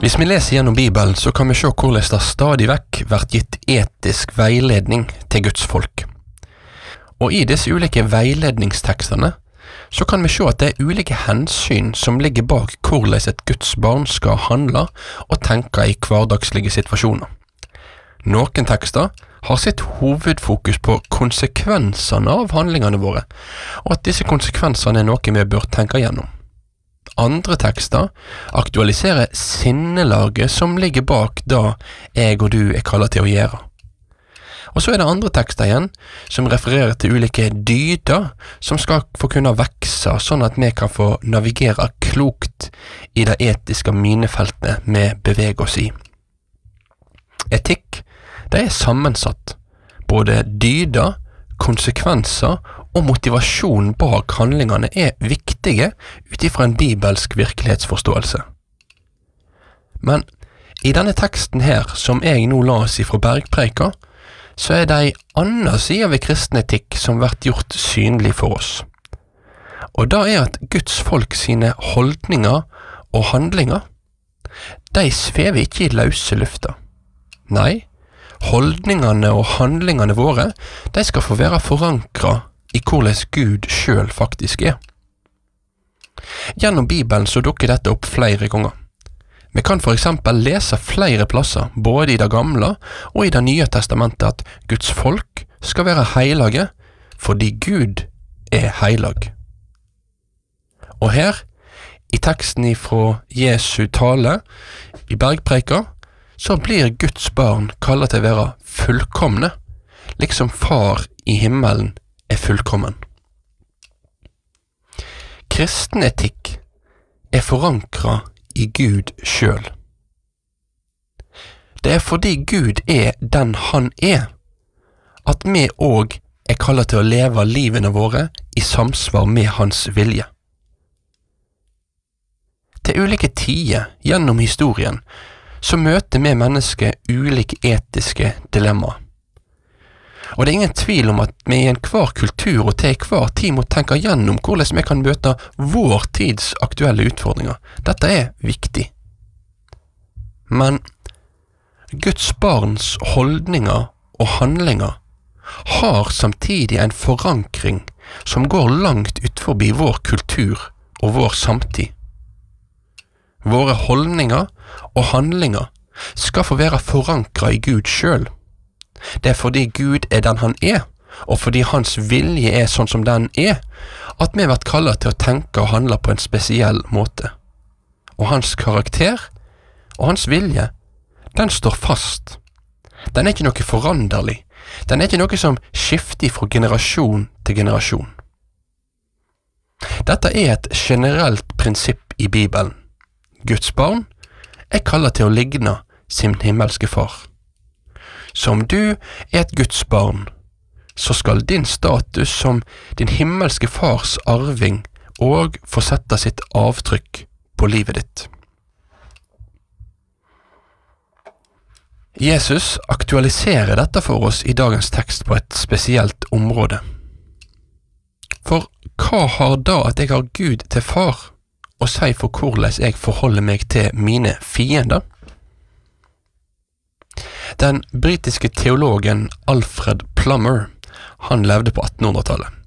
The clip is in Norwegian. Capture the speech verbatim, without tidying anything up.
Hvis vi leser gjennom Bibelen, så kan vi se hvordan det stadig vekk vært gitt etisk veiledning til Guds folk. Og i disse ulike veiledningstekstene, så kan vi se at det er ulike hensyn som ligger bak hvordan et Guds barn skal handle og tenke i hverdagslige situasjoner. Noen tekster har sitt hovedfokus på konsekvensene av handlingene våre, og at disse konsekvensene er noe vi bør tenke gjennom. Andre tekster aktualiserer sinnelaget som ligger bak det jeg og du er kallet til å gjøre. Og så er det andre tekster igjen som refererer til ulike dyder som skal få kunne vekse, sånn at vi kan få navigere klokt i det etiske minefeltet vi beveger oss i. Etikk, det er sammensatt. Både dyder, konsekvenser og motivasjon bak handlingene er viktige utifra en bibelsk virkelighetsforståelse. Men i denne teksten her, som jeg nå las ifra Bergpreika, så er det en annen side ved kristen etikk som vært gjort synlig for oss. Og det er at Guds folk sine holdninger og handlinger, de svever ikke i løse lufta. Nei, holdningene og handlingene våre, de skal få være forankret i hvordan Gud selv faktisk er. Gjennom Bibelen så dukker dette opp flere ganger. Vi kan for eksempel lese flere plasser, både i det gamle og i det nye testamentet, at Guds folk skal være heilige, fordi Gud er heilag. Og her, i teksten ifra Jesu tale, i Bergpreika, så blir Guds barn kallet til å være fullkomne, liksom far i himmelen er fullkommen. Kristen etikk er forankret i Gud selv. Det er fordi Gud er den han er, at vi også er kallet til å leve livene våre i samsvar med hans vilje. Til ulike tider gjennom historien så møter vi mennesker ulike etiske dilemmaer. Og det er ingen tvil om at vi i enhver kultur og til hver tid må tenke gjennom hvordan vi kan møte vår tids aktuelle utfordringer. Dette er viktig. Men Guds barns holdninger og handlinger har samtidig en forankring som går langt ut forbi vår kultur og vår samtid. Våre holdninger og handlinger skal få være forankret i Gud selv. Det er fordi Gud er den han er, og fordi hans vilje er sånn som den er, at vi har vært kallet til å tenke og handle på en spesiell måte. Og hans karakter og hans vilje, den står fast. Den er ikke noe foranderlig. Den er ikke noe som skifter fra generasjon til generasjon. Dette er et generelt prinsipp i Bibelen. Guds barn er kallet til å ligne sin himmelske far. Så om du er et Guds barn, så skal din status som din himmelske fars arving og få sette sitt avtrykk på livet ditt. Jesus aktualiserer dette for oss i dagens tekst på et spesielt område. For hva har da at jeg har Gud til far, og si for hvordan jeg forholder meg til mine fiender? Den britiske teologen Alfred Plummer, han levde på attenhundretallet.